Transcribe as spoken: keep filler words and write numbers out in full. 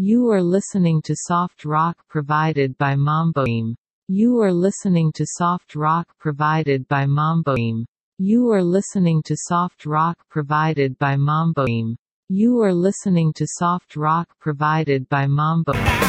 You are listening to soft rock provided by Mamboim. You are listening to soft rock provided by Mamboim. You are listening to soft rock provided by Mamboim. You are listening to soft rock provided by Mamboim.